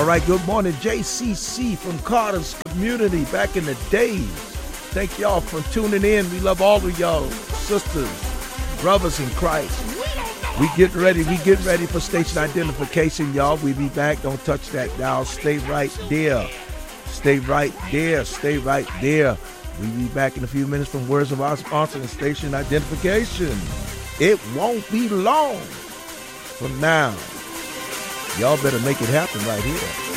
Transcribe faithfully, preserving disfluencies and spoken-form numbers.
All right, good morning, J C C from Carter's Community back in the days. Thank y'all for tuning in. We love all of y'all, sisters, brothers in Christ. We get ready. We get ready for station identification, y'all. We be back. Don't touch that dial. Stay right there. Stay right there. Stay right there. We be back in a few minutes from words of our sponsor and station identification. It won't be long from now. Y'all better make it happen right here.